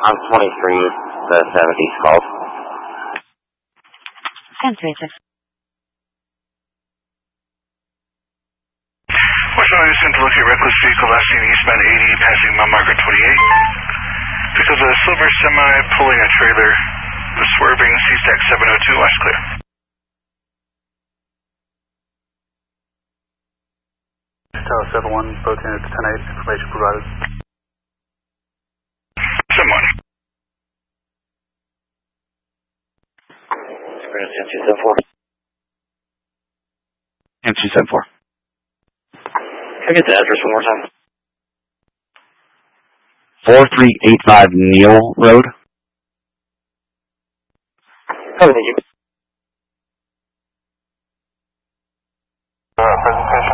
On 23, the 70s called. 1036. What's on to locate reckless vehicle last seen eastbound 80 passing Mount Margaret 28. Because of a silver semi pulling a trailer, the swerving C-Stack 702, watch clear. Tower 71, both units 10-8, information provided. 7-1. M274. M274. Can I get the address one more time? 4385 Neal Road. Oh, thank you. Presentation